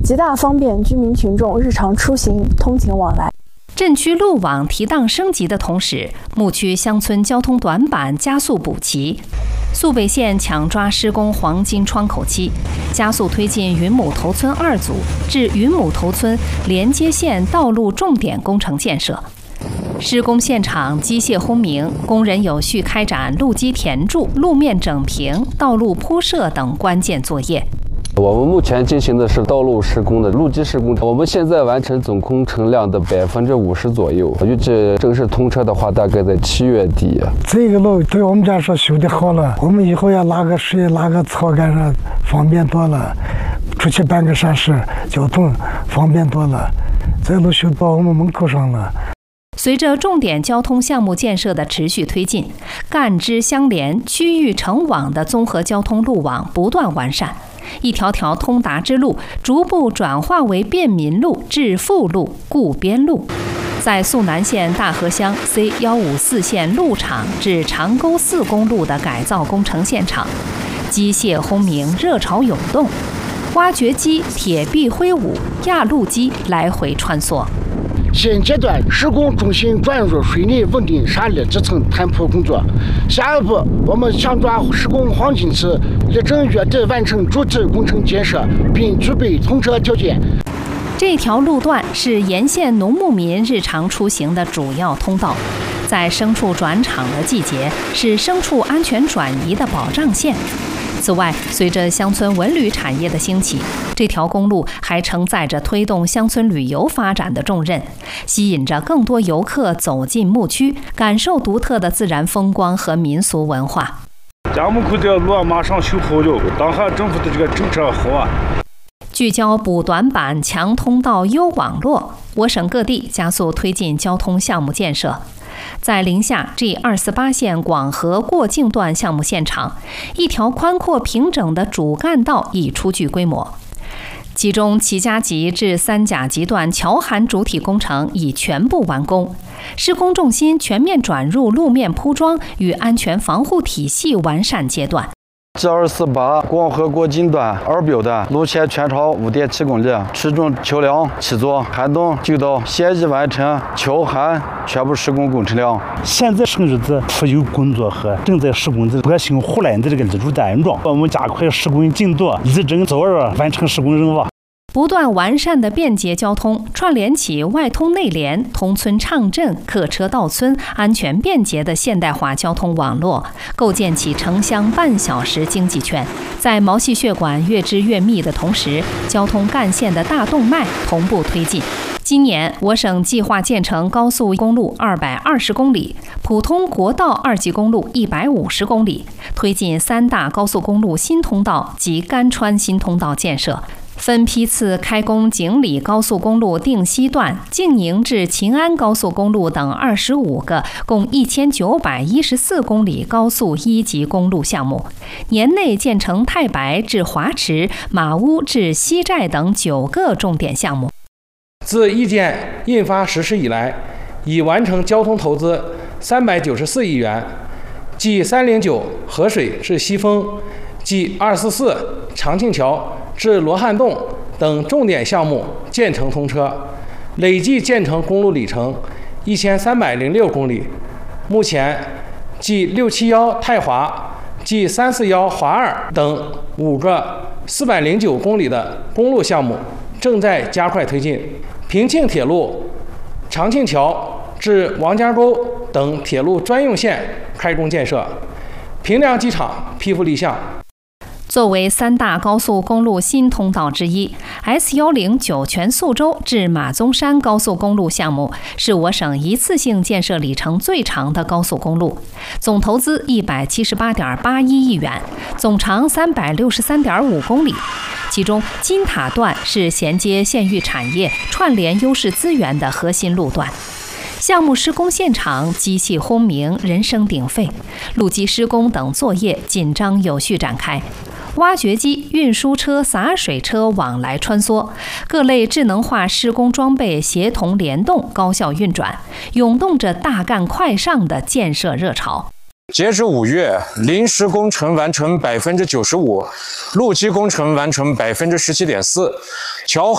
极大方便居民群众日常出行、通勤往来。 镇区路网提档升级的同时，牧区乡村交通短板加速补齐。肃北县抢抓施工黄金窗口期，加速推进云母头村2组至云母头村连接线道路重点工程建设。施工现场机械轰鸣，工人有序开展路基填筑、路面整平、道路铺设等关键作业。 我们目前进行的是道路施工的路基施工，我们现在完成总工程量的50%左右，预计正式通车的话，大概在7月底。 这个路对我们家说修得好了，我们以后要拉个水、拉个草干上方便多了，出去办个啥事，交通方便多了。这路修到我们门口上了。 随着重点交通项目建设的持续推进，干支相连、区域成网的综合交通路网不断完善，一条条通达之路逐步转化为便民路、致富路、固边路。在肃南县大河乡 C154线路场至长沟4公路的改造工程现场，机械轰鸣，热潮涌动，挖掘机、铁臂挥舞，压路机来回穿梭。 现阶段施工重心转入水泥稳定沙砾基层摊铺工作，下一步我们抢抓施工黄金期，力争月底完成主体工程建设，并具备通车条件。 这条路段是沿线农牧民日常出行的主要通道，在牲畜转场的季节，是牲畜安全转移的保障线。此外，随着乡村文旅产业的兴起，这条公路还承载着推动乡村旅游发展的重任，吸引着更多游客走进牧区，感受独特的自然风光和民俗文化。 家门口这路马上修好了，当下政府的这个政策好啊。 聚焦补短板、强通道、优网络，我省各地加速推进交通项目建设。在临夏 G248 线广河过境段项目现场，一条宽阔平整的主干道已初具规模，其中7甲级至3甲级段桥涵主体工程已全部完工，施工重心全面转入路面铺装与安全防护体系完善阶段。 G248 广河过境段2标段路线全长5.7公里，其中桥梁7座，涵洞9道，现已完成桥涵全部施工工程量。 现在省日子出游工作和正在施工的百姓护栏的这个立柱的安装，我们加快施工进度，力争早日完成施工任务。 不断完善的便捷交通，串联起外通内联、同村畅镇、客车到村、安全便捷的现代化交通网络，构建起城乡半小时经济圈。在毛细血管越织越密的同时，交通干线的大动脉同步推进。今年，我省计划建成高速公路220公里，普通国道2级公路150公里，推进3大高速公路新通道及甘川新通道建设。分批次开工锦里高速公路定西段、静宁至秦安高速公路等25个，共1914公里高速1级公路项目。年内建成太白至华池、马屋至西寨等9个重点项目。 自意见印发实施以来，已完成交通投资394亿元，即309河水至西丰，即244长庆桥至罗汉洞等重点项目建成通车，累计建成公路里程1306公里。目前，即671太华、即341华二等5个409公里的公路项目正在加快推进。平庆铁路、长庆桥至王家沟等铁路专用线开工建设，平凉机场批复立项。 作为3大高速公路新通道之一 ，S10酒泉宿州至马鬃山高速公路项目是我省一次性建设里程最长的高速公路，总投资178.81亿元，总长363.5公里。其中，金塔段是衔接县域产业、串联优势资源的核心路段。项目施工现场机器轰鸣，人声鼎沸，路基施工等作业紧张有序展开。挖掘机、运输车、洒水车往来穿梭，各类智能化施工装备协同联动、高效运转，涌动着大干快上的建设热潮。 截至5月，临时工程完成95%，路基工程完成17.4%，桥